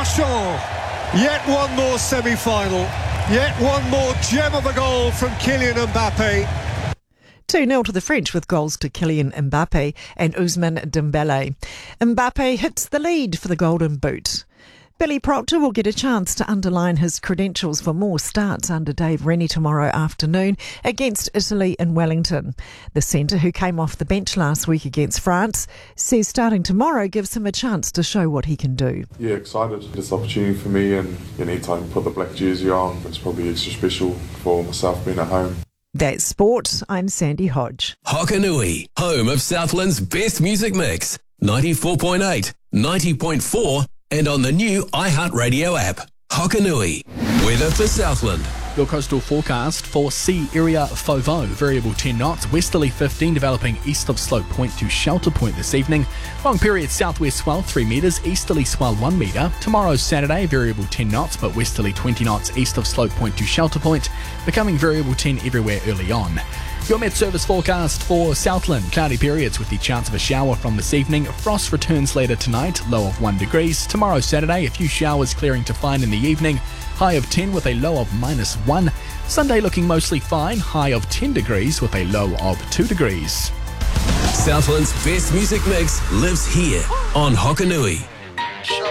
Marchand, yet one more semi-final, yet one more gem of a goal from Kylian Mbappe. 2-0 to the French with goals to Kylian Mbappe and Ousmane Dembele. Mbappe hits the lead for the Golden Boot. Billy Proctor will get a chance to underline his credentials for more starts under Dave Rennie tomorrow afternoon against Italy in Wellington. The centre, who came off the bench last week against France, says starting tomorrow gives him a chance to show what he can do. Yeah, excited. It's an opportunity for me, and anytime I put the black jersey on, it's probably extra special for myself being at home. That's sport. I'm Sandy Hodge. Hokanui, home of Southland's best music mix. 94.8, 90.4 and on the new iHeartRadio app. Hokanui, weather for Southland. Your coastal forecast for sea area Fovo, variable 10 knots, westerly 15 developing east of Slope Point to Shelter Point this evening. Long period southwest swell 3 metres, easterly swell 1 metre. Tomorrow Saturday, variable 10 knots but westerly 20 knots east of Slope Point to Shelter Point, becoming variable 10 everywhere early on. Your Met Service forecast for Southland, cloudy periods with the chance of a shower from this evening. Frost returns later tonight, low of 1 degrees. Tomorrow Saturday, a few showers clearing to fine in the evening, high of 10 with a low of -1. Sunday looking mostly fine, high of 10 degrees with a low of 2 degrees. Southland's best music mix lives here on Hokanui.